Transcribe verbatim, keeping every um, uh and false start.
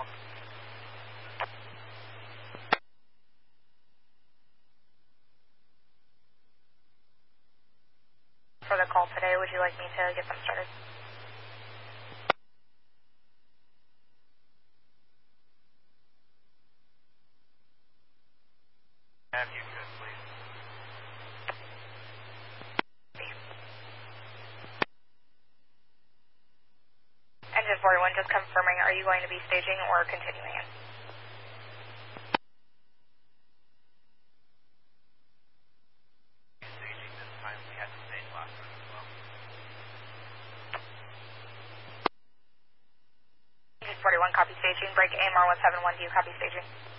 call. For the call today, would you like me to get them started? Have you could, please. Engine forty-one, just confirming, are you going to be staging or continuing it? Staging this time, we had to stage last time as well. Engine forty-one, copy staging. Break A M R one seven one, do you copy staging?